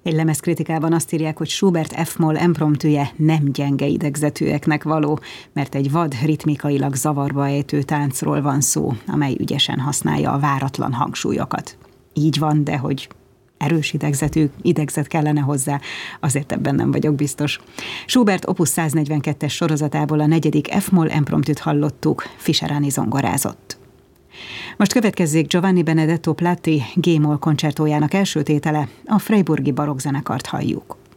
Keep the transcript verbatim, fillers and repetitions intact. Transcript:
Egy lemezkritikában azt írják, hogy Schubert F-moll impromptüje nem gyenge idegzetűeknek való, mert egy vad, ritmikailag zavarba ejtő táncról van szó, amely ügyesen használja a váratlan hangsúlyokat. Így van, de hogy erős idegzetű, idegzet kellene hozzá, azért ebben nem vagyok biztos. Schubert Opus száznegyvenkettes sorozatából a negyedik F-moll impromptüt hallottuk, Fischerani zongorázott. Most következzék Giovanni Benedetto Platti G-moll koncertójának első tétele, a Freiburgi barokkzenekart halljuk.